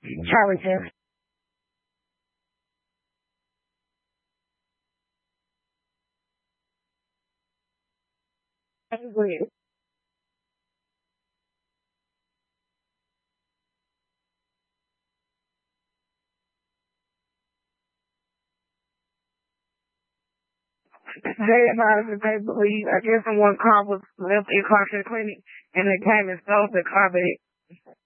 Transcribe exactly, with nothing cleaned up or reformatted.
challenges. Angry. They advised that they believe, I guess, in one car was left in car to the clinic, and they came and stole the car, but